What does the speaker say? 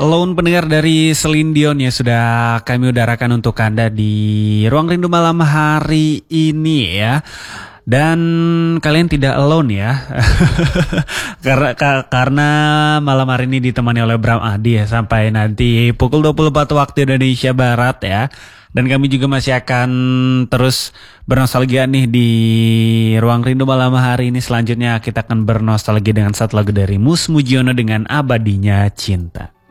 Alone pendengar dari Celine Dion ya sudah kami udarakan untuk Anda di Ruang Rindu Malam hari ini ya. Dan kalian tidak alone ya. Karena malam hari ini ditemani oleh Bram Adi ya sampai nanti pukul 24 waktu Indonesia Barat ya. Dan kami juga masih akan terus bernostalgia nih di Ruang Rindu Malam hari ini. Selanjutnya kita akan bernostalgia dengan satu lagu dari Mus Mujiono dengan Abadinya Cinta.